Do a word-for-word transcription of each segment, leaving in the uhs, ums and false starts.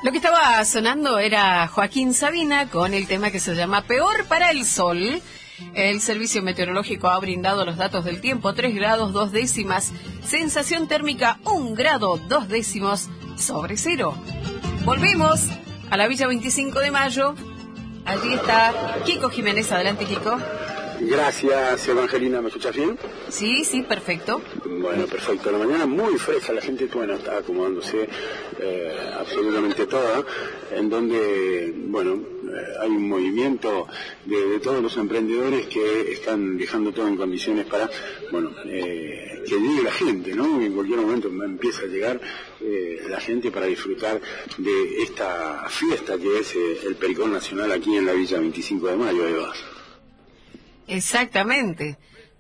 Lo que estaba sonando era Joaquín Sabina con el tema que se llama Peor para el Sol. El Servicio Meteorológico ha brindado los datos del tiempo: tres grados, dos décimas. Sensación térmica, un grado, dos décimos sobre cero. Volvemos a la Villa veinticinco de Mayo. Allí está Kiko Jiménez. Adelante, Kiko. Gracias, Evangelina. ¿Me escuchas bien? Sí, sí, perfecto. Bueno, perfecto. La mañana muy fresca, la gente, bueno, está acomodándose eh, absolutamente toda, en donde, bueno, eh, hay un movimiento de, de todos los emprendedores que están dejando todo en condiciones para, bueno, eh, que llegue la gente, ¿no? En cualquier momento empieza a llegar eh, la gente para disfrutar de esta fiesta que es eh, el Pericón Nacional aquí en la Villa veinticinco de Mayo, Eva. Exactamente.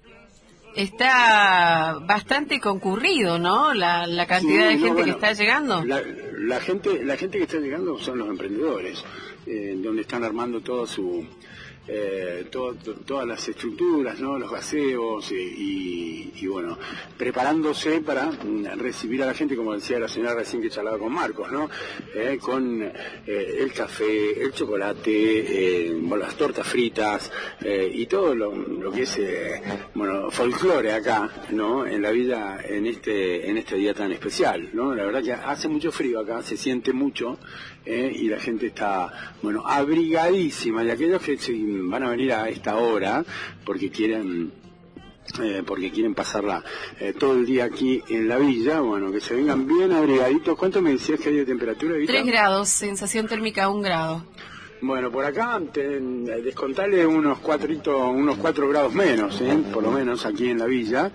Está bastante concurrido, ¿no? La, la cantidad sí, de gente no, bueno, que está llegando. La, la gente, la gente que está llegando son los emprendedores, eh, donde están armando todo su, eh, todo, to, todas las estructuras, ¿no? Los gaseos y, y, y bueno, preparándose para recibir a la gente, como decía la señora recién que charlaba con Marcos, ¿no? Eh, con eh, el café, el chocolate, eh, bueno, las tortas fritas eh, y todo lo, lo que es eh, bueno, folclore acá, ¿no? En la villa, en este en este día tan especial, ¿no? La verdad que hace mucho frío acá, se siente mucho eh, y la gente está, bueno, abrigadísima, y aquellos que se van a venir a esta hora porque quieren Eh, porque quieren pasarla eh, todo el día aquí en la villa, bueno, que se vengan bien abrigaditos. ¿Cuánto me decías que hay de temperatura, Vita? Tres grados, sensación térmica un grado. Bueno, por acá te, descontale unos cuatrito, unos cuatro grados menos, ¿eh? Por lo menos aquí en la villa.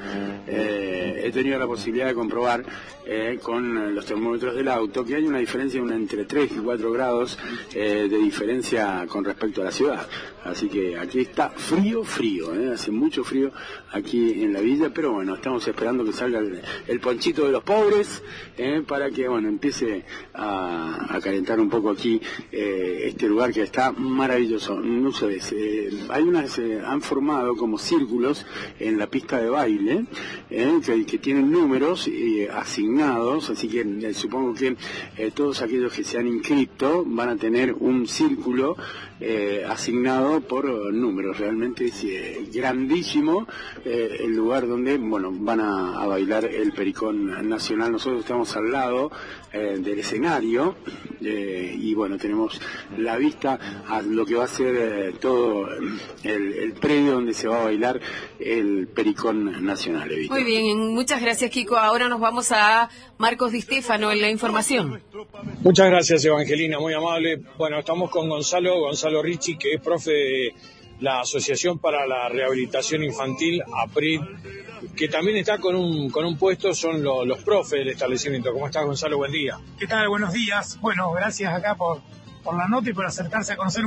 Eh, he tenido la posibilidad de comprobar eh, con los termómetros del auto que hay una diferencia una entre tres y cuatro grados eh, de diferencia con respecto a la ciudad. Así que aquí está frío, frío, ¿eh? Hace mucho frío aquí en la villa, pero bueno, estamos esperando que salga el, el ponchito de los pobres eh, para que, bueno, empiece a, a calentar un poco aquí eh, este lugar que está maravilloso. No sabes, eh, hay unas, eh, han formado como círculos en la pista de baile eh, que, que tienen números eh, asignados, así que eh, supongo que eh, todos aquellos que se han inscrito van a tener un círculo eh, asignado por números. Realmente es eh, grandísimo eh, el lugar donde, bueno, van a, a bailar el Pericón Nacional. Nosotros estamos al lado eh, del escenario eh, y bueno, tenemos la vista a lo que va a ser eh, todo el, el predio donde se va a bailar el Pericón Nacional, Evita. Muy bien, muchas gracias, Kiko. Ahora nos vamos a Marcos Di Stefano en la información. Muchas gracias, Evangelina, muy amable. Bueno, estamos con Gonzalo, Gonzalo Ricci, que es profe de la Asociación para la Rehabilitación Infantil, APRID, que también está con un con un puesto, son lo, los profes del establecimiento. ¿Cómo estás, Gonzalo? Buen día. ¿Qué tal? Buenos días. Bueno, gracias acá por, por la nota y por acercarse a conocer